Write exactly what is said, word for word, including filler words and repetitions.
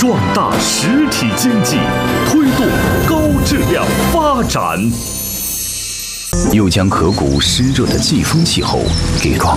壮大实体经济，推动高质量发展。 又将河谷湿热的季风气候给壮